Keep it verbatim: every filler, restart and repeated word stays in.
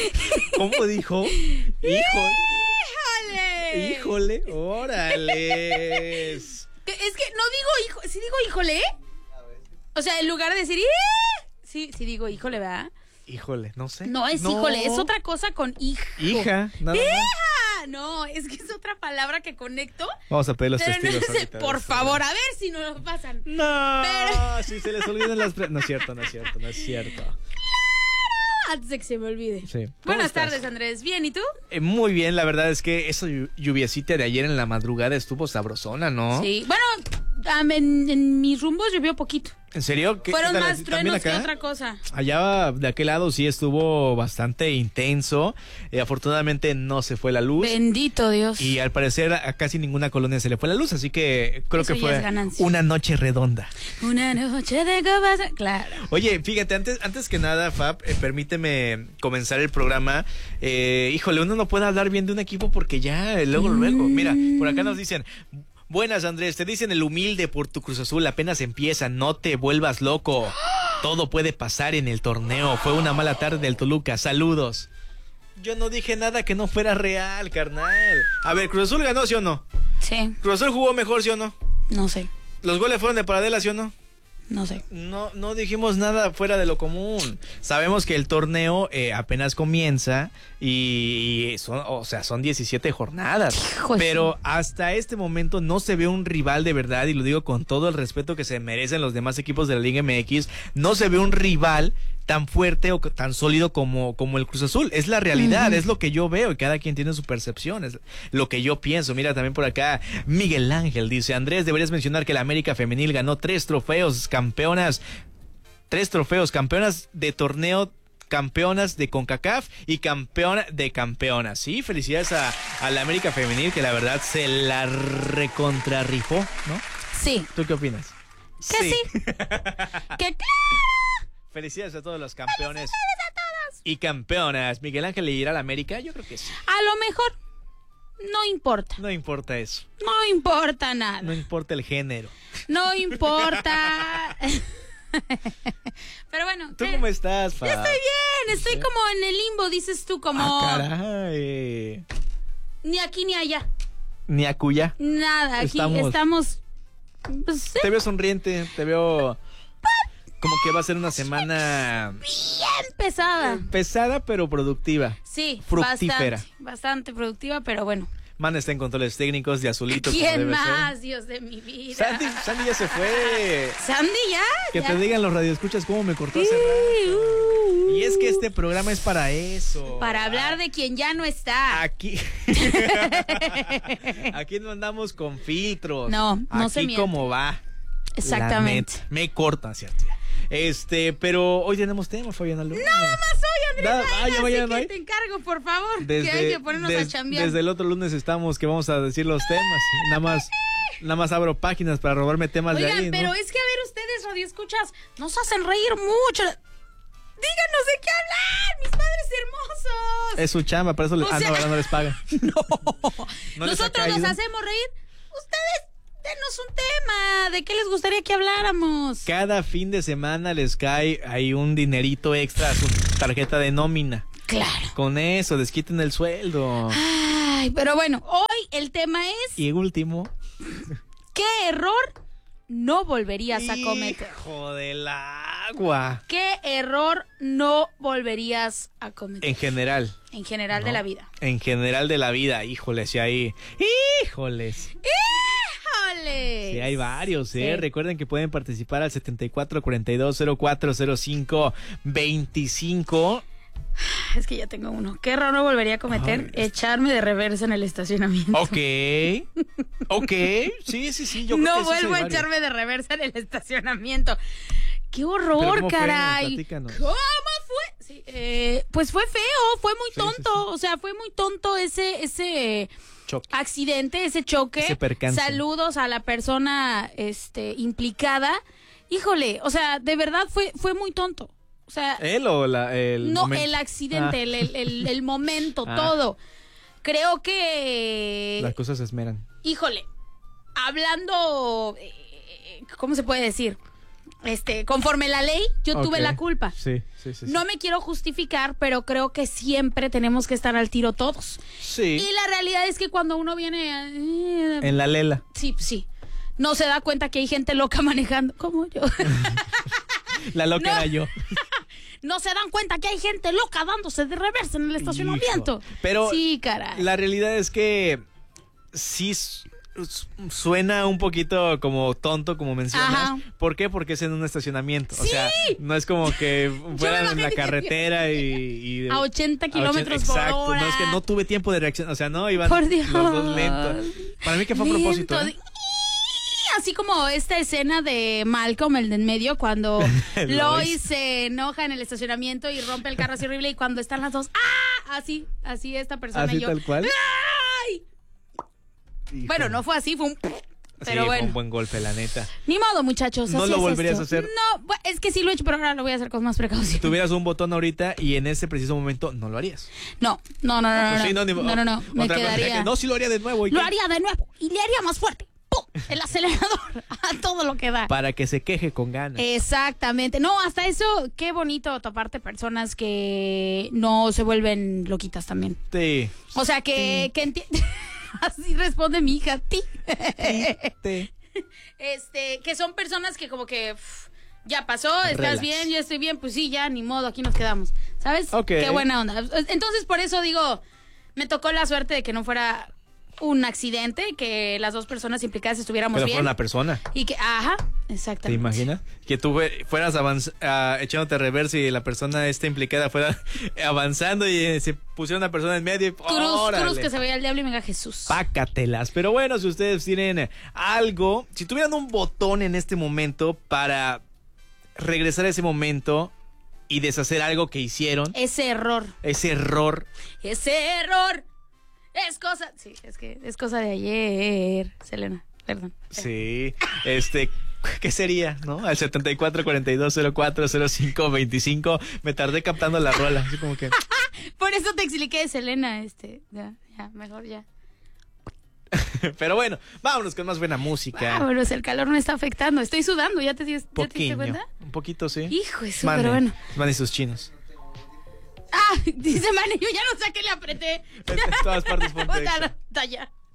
¿Cómo dijo? Híjole. ¡Híjole! Híjole, órale. Es que no digo hijo, sí digo híjole. O sea, en lugar de decir ¡eh! Sí, sí digo híjole, ¿verdad? Híjole, no sé. No es no. híjole, es otra cosa con hijo. Hija, nada ¡Hija! más. No, es que es otra palabra que conecto. Vamos a pedir los Pero testigos no sé, ahorita, por a ver si- favor, a ver si no lo pasan. No, Pero- si se les olvidan las... pre- No es cierto, no es cierto, no es cierto. Antes de que se me olvide. Sí. ¿Cómo Buenas estás? tardes, Andrés. ¿Bien? ¿Y tú? Eh, muy bien, la verdad es que esa llu- lluviecita de ayer en la madrugada estuvo sabrosona, ¿no? Sí. Bueno, am, en, en mis rumbos llovió poquito. ¿En serio? ¿Qué, Fueron qué tal? más ¿También truenos que acá? otra cosa. Allá de aquel lado sí estuvo bastante intenso. Eh, afortunadamente no se fue la luz. Bendito Dios. Y al parecer a casi ninguna colonia se le fue la luz, así que creo Eso que ya fue es ganancia. una noche redonda. Una noche de copas. Claro. Oye, fíjate, antes, antes que nada, Fab, eh, permíteme comenzar el programa. Eh, híjole, uno no puede hablar bien de un equipo porque ya, eh, luego, luego. Mira, por acá nos dicen... Buenas, Andrés, te dicen el humilde por tu Cruz Azul, apenas empieza, no te vuelvas loco. Todo puede pasar en el torneo, fue una mala tarde del Toluca, saludos. Yo no dije nada que no fuera real, carnal. A ver, ¿Cruz Azul ganó, sí o no? Sí, ¿Cruz Azul jugó mejor, sí o no? no sé, ¿Los goles fueron de Paradela, sí o no? no sé. No, no dijimos nada fuera de lo común. Sabemos que el torneo eh, apenas comienza y, y son, o sea, son diecisiete jornadas. Híjole. Pero hasta este momento no se ve un rival de verdad, y lo digo con todo el respeto que se merecen los demás equipos de la Liga M X, no se ve un rival tan fuerte o tan sólido como, como el Cruz Azul. Es la realidad, uh-huh. Es lo que yo veo, y cada quien tiene su percepción, es lo que yo pienso. Mira, también por acá Miguel Ángel dice: Andrés, deberías mencionar que la América Femenil ganó tres trofeos campeonas, tres trofeos campeonas de torneo, campeonas de CONCACAF y campeona de campeonas. Sí, felicidades a, a la América Femenil, que la verdad se la recontrarrifó, ¿no? Sí. ¿Tú qué opinas? Que sí. sí. Que claro. Felicidades a todos los campeones y campeonas. ¿Miguel Ángel le irá a la América? Yo creo que sí. A lo mejor no importa. No importa eso. No importa nada. No importa el género. No importa. Pero bueno. ¿Tú ¿qué? cómo estás, Fa? Yo estoy bien, estoy ¿Sí? como en el limbo, dices tú, como... Ah, caray. Ni aquí ni allá. Ni acuya. Nada, aquí estamos... estamos pues, ¿sí? Te veo sonriente, te veo... Como que va a ser una semana... Bien pesada. Pesada, pero productiva. Sí, fructífera. Bastante, bastante productiva, pero bueno. Man está en controles técnicos de Azulito. ¿Quién más, ser? Dios de mi vida? Sandy, Sandy ya se fue. Sandy ya. Que ya. te digan los radioescuchas cómo me cortó hace uh, rato. uh, Y es que este programa es para eso. Para hablar de quien ya no está. Aquí. Aquí no andamos con filtros. No, no Aquí se miente. como va. Exactamente. Me cortan, ¿cierto? Este, pero hoy tenemos tema, Fabiana Luna. Nada más hoy, Andrés. Nada, ah, ya mañana así no hay. que te encargo, por favor, Desde, que hay que ponernos des, a chambear. Desde el otro lunes estamos que vamos a decir los temas. Nada más, nada más abro páginas para robarme temas Oigan, de ahí, ¿no? pero es que a ver, ustedes radioescuchas nos hacen reír mucho. Díganos de qué hablar, mis padres hermosos. Es su chamba, por eso les, o ah, sea, no, ¿verdad? No les pagan. No. ¿No les ha Nosotros nos caído? hacemos reír. Ustedes denos un tema. ¿De qué les gustaría que habláramos? Cada fin de semana les cae ahí un dinerito extra a su tarjeta de nómina. Claro. Con eso, desquiten el sueldo. Ay, pero bueno, hoy el tema es... Y último... ¿Qué error no volverías a cometer? Hijo del agua. ¿Qué error no volverías a cometer? En general. En general ¿no? de la vida. En general de la vida, híjoles, y ahí... ¡Híjoles! ¡Híjoles! Sí, hay varios, ¿eh? Sí. Recuerden que pueden participar al setenta y cuatro cuarenta y dos cero cuatro cero cinco veinticinco. Es que ya tengo uno. ¿Qué error no volvería a cometer? Ay, Echarme de reversa en el estacionamiento. Ok. Ok. Sí, sí, sí. Yo creo no que vuelvo a varios. echarme de reversa en el estacionamiento. ¡Qué horror, ¿Pero cómo caray! fue? Platícanos. ¿Cómo fue? Sí, eh, pues fue feo, fue muy Sí, tonto. sí, sí. O sea, fue muy tonto ese, ese Choque. accidente, ese choque. Ese percance. Saludos a la persona este, implicada. Híjole, o sea, de verdad fue, fue muy tonto. O sea, ¿Él o la, el no, momento? el accidente, Ah. el, el, el, el momento, Ah. todo. Creo que... Las cosas se esmeran. Híjole, hablando... eh, ¿cómo se puede decir? este, conforme la ley, yo tuve Ok. la culpa. Sí, sí, sí. sí. No me quiero justificar, pero creo que siempre tenemos que estar al tiro todos. Sí. Y la realidad es que cuando uno viene... eh, En la lela. Sí, sí. No se da cuenta que hay gente loca manejando, como yo. La loca No. era yo. No se dan cuenta que hay gente loca dándose de reversa en el estacionamiento. Hijo. Pero sí, caray. la realidad es que sí s- s- suena un poquito como tonto, como mencionas. Ajá. ¿Por qué? Porque es en un estacionamiento. O ¡Sí! sea, no es como que fueran en la imagino que- carretera y... y- A ochenta a kilómetros por Exacto. hora. No, es que no tuve tiempo de reacción. O sea, no, iban Por Dios. los dos lentos. Para mí que fue a propósito. Lento, ¿eh? de- Así como esta escena de Malcolm, el de en medio, cuando Lois. Lois se enoja en el estacionamiento y rompe el carro así horrible, y cuando están las dos, ¡ah! Así, así esta persona Así y yo. tal cual. ¡Ay! Hijo. Bueno, no fue así, fue un... Sí, Pero fue bueno, un buen golpe, la neta. ni modo, muchachos. ¿No así lo es volverías esto. a hacer? No, bu- es que sí lo he hecho, pero ahora lo voy a hacer con más precaución. Tuvieras un botón ahorita y en ese preciso momento no lo harías. No, no, no, no, no, Pues sí, no, ni- no, no, no, me otra cosa quedaría... que no, sí lo haría de nuevo. ¿y Lo qué? haría de nuevo y le haría más fuerte. ¡Pum! El acelerador a todo lo que da. Para que se queje con ganas. Exactamente. No, hasta eso, qué bonito toparte personas que no se vuelven loquitas también. Sí. O sea, que, que enti- Así responde mi hija, ti. Sí. Este, que son personas que como que uf, ya pasó, estás Relax. bien, yo estoy bien, pues sí, ya, ni modo, aquí nos quedamos. ¿Sabes? Ok. Qué buena onda. Entonces, por eso digo, me tocó la suerte de que no fuera un accidente, que las dos personas implicadas estuviéramos Pero bien. fue una persona. Y que, ajá, ¿Te exactamente. imaginas? Que tú fue- fueras avanz- ah, echándote reversa y la persona esta implicada fuera avanzando y eh, se pusiera una persona en medio y Cruz, ¡órale! cruz que se veía el diablo y me diga Jesús. Pácatelas. Pero bueno, si ustedes tienen algo, si tuvieran un botón en este momento para regresar a ese momento y deshacer algo que hicieron, Ese error, ese error, ese error es cosa, sí, es que es cosa de ayer, Selena, perdón. sí, este, ¿qué sería, no? Al setenta y cuatro cuarenta y dos cero cuatro cero cinco veinticinco, me tardé captando la rola, así como que... Por eso te expliqué de Selena, este, ya, ya, mejor ya. Pero bueno, vámonos con más buena música. Vámonos, el calor me está afectando, estoy sudando, ¿ya te, di- ya te diste Poquillo, cuenta? un poquito, sí. Hijo de su, Mane, pero bueno. Mane sus chinos. Ah, dice Mane, yo ya no sé a qué le apreté. En todas partes ponte Puta, extra. no, está ya.